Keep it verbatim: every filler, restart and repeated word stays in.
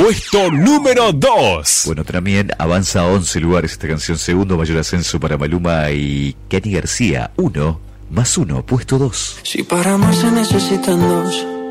Puesto número dos. Bueno, también avanza a once lugares esta canción. Segundo mayor ascenso para Maluma y Kenny García. Uno más uno, puesto dos. Si para amar se necesitan dos,